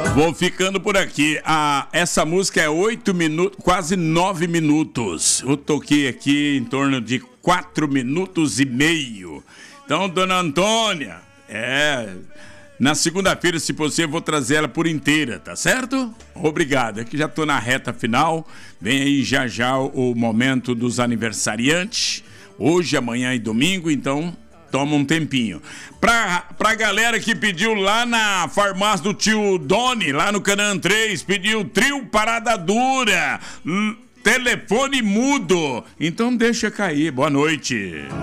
Vou ficando por aqui. Essa música é 8 minutos, quase 9 minutos. Eu toquei aqui em torno de 4 minutos e meio. Então, dona Antônia, na segunda-feira, se possível, eu vou trazer ela por inteira, tá certo? Obrigado. É que já tô na reta final. Vem aí já o momento dos aniversariantes. Hoje, amanhã e domingo, então toma um tempinho. Pra galera que pediu lá na farmácia do tio Doni, lá no Canaã 3, pediu trio Parada Dura, telefone mudo. Então deixa cair. Boa noite.